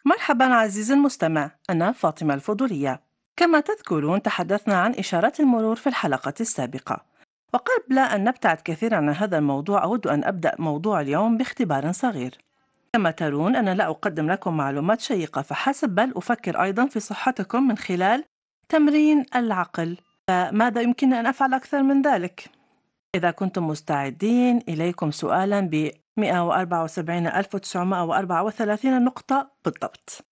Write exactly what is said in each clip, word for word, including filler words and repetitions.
مرحبا عزيزي المستمع، أنا فاطمة الفضولية. كما تذكرون تحدثنا عن إشارات المرور في الحلقة السابقة، وقبل أن نبتعد كثيرا عن هذا الموضوع أود أن أبدأ موضوع اليوم باختبار صغير. كما ترون أنا لا أقدم لكم معلومات شيقة فحسب، بل أفكر أيضا في صحتكم من خلال تمرين العقل. فماذا يمكن أن أفعل أكثر من ذلك؟ إذا كنتم مستعدين، إليكم سؤالا ب مئة وأربعة وسبعين ألف وتسعمائة وأربعة وثلاثين نقطة بالضبط.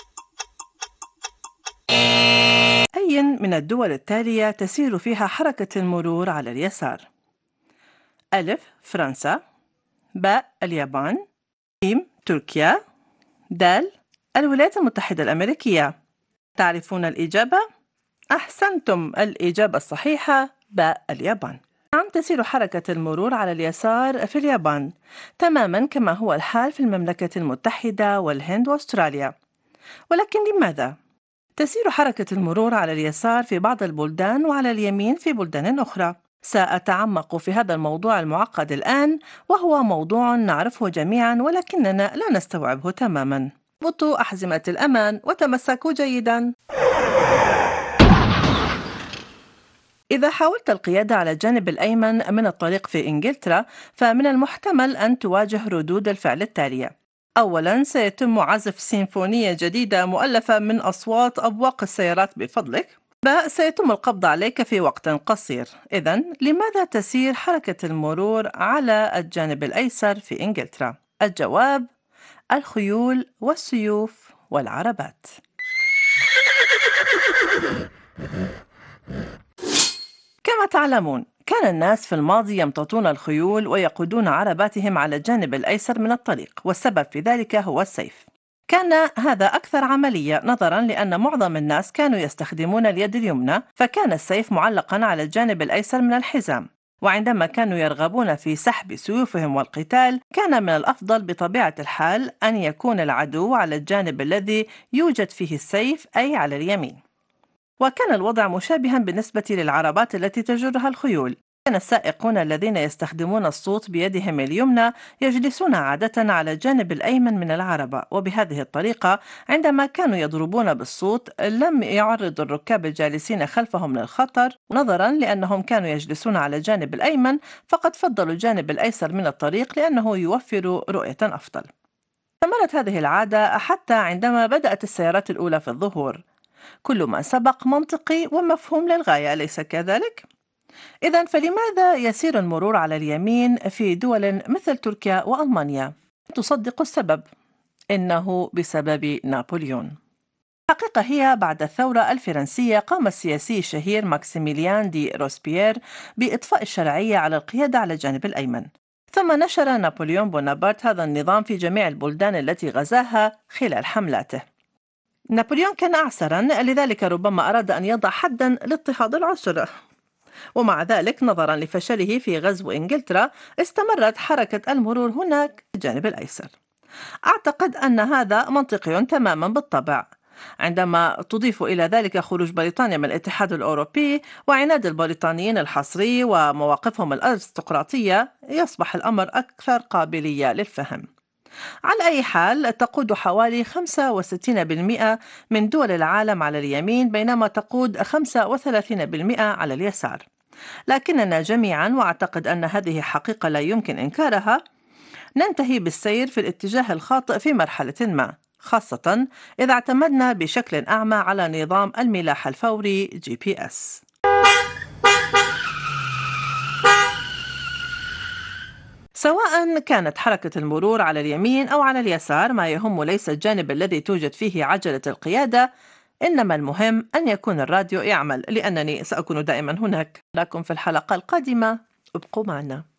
أي من الدول التالية تسير فيها حركة المرور على اليسار؟ ألف فرنسا، باء اليابان، جيم تركيا، دال الولايات المتحدة الأمريكية. تعرفون الإجابة؟ أحسنتم، الإجابة الصحيحة باء اليابان. نعم، تسير حركة المرور على اليسار في اليابان تماما كما هو الحال في المملكة المتحدة والهند وأستراليا. ولكن لماذا؟ تسير حركة المرور على اليسار في بعض البلدان وعلى اليمين في بلدان أخرى. سأتعمق في هذا الموضوع المعقد الآن، وهو موضوع نعرفه جميعا ولكننا لا نستوعبه تماما. ضبطوا أحزمة الأمان وتمسكوا جيدا. إذا حاولت القيادة على الجانب الأيمن من الطريق في إنجلترا، فمن المحتمل أن تواجه ردود الفعل التالية. أولاً، سيتم عزف سيمفونية جديدة مؤلفة من أصوات أبواق السيارات بفضلك. باء، سيتم القبض عليك في وقت قصير. إذن لماذا تسير حركة المرور على الجانب الأيسر في إنجلترا؟ الجواب: الخيول والسيوف والعربات. كما تعلمون، كان الناس في الماضي يمتطون الخيول ويقودون عرباتهم على الجانب الأيسر من الطريق، والسبب في ذلك هو السيف. كان هذا أكثر عملية نظرا لأن معظم الناس كانوا يستخدمون اليد اليمنى، فكان السيف معلقا على الجانب الأيسر من الحزام. وعندما كانوا يرغبون في سحب سيوفهم والقتال، كان من الأفضل بطبيعة الحال أن يكون العدو على الجانب الذي يوجد فيه السيف، أي على اليمين. وكان الوضع مشابها بالنسبة للعربات التي تجرها الخيول. كان السائقون الذين يستخدمون الصوت بيدهم اليمنى يجلسون عادة على الجانب الأيمن من العربة، وبهذه الطريقة عندما كانوا يضربون بالصوت لم يعرض الركاب الجالسين خلفهم للخطر، نظرا لأنهم كانوا يجلسون على الجانب الأيمن، فقد فضلوا الجانب الأيسر من الطريق لأنه يوفر رؤية أفضل. استمرت هذه العادة حتى عندما بدأت السيارات الأولى في الظهور. كل ما سبق منطقي ومفهوم للغاية، أليس كذلك؟ إذن فلماذا يسير المرور على اليمين في دول مثل تركيا وألمانيا؟ تصدق السبب، إنه بسبب نابليون. الحقيقة هي بعد الثورة الفرنسية قام السياسي الشهير ماكسيميليان دي روسبيير بإطفاء الشرعية على القيادة على الجانب الأيمن، ثم نشر نابليون بونابرت هذا النظام في جميع البلدان التي غزاها خلال حملاته. نابليون كان أعسرا، لذلك ربما أراد أن يضع حدا لاضطهاد العسرة، ومع ذلك نظرا لفشله في غزو إنجلترا استمرت حركة المرور هناك الجانب الأيسر. أعتقد أن هذا منطقي تماما بالطبع. عندما تضيف إلى ذلك خروج بريطانيا من الاتحاد الأوروبي وعناد البريطانيين الحصري ومواقفهم الأرستقراطية، يصبح الأمر أكثر قابلية للفهم. على أي حال، تقود حوالي خمسة وستين بالمئة من دول العالم على اليمين، بينما تقود خمسة وثلاثين بالمئة على اليسار. لكننا جميعا، وأعتقد أن هذه حقيقة لا يمكن إنكارها، ننتهي بالسير في الاتجاه الخاطئ في مرحلة ما، خاصة إذا اعتمدنا بشكل أعمى على نظام الملاح الفوري جي بي إس. سواء كانت حركة المرور على اليمين أو على اليسار، ما يهم ليس الجانب الذي توجد فيه عجلة القيادة، إنما المهم أن يكون الراديو يعمل، لأنني سأكون دائما هناك لكم في الحلقة القادمة. ابقوا معنا.